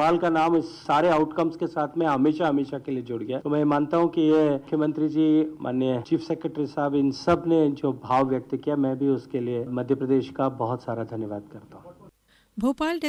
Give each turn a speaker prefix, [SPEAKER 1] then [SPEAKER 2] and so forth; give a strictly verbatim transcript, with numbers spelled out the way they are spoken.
[SPEAKER 1] भोपाल का नाम इस सारे आउटकम्स के साथ में हमेशा हमेशा के लिए जुड़ गया। तो मैं मानता हूँ कि ये मुख्यमंत्री जी, माननीय चीफ सेक्रेटरी साहब, इन सब ने जो भाव व्यक्त किया, मैं भी उसके लिए मध्य प्रदेश का बहुत सारा धन्यवाद करता हूँ।
[SPEAKER 2] भोपाल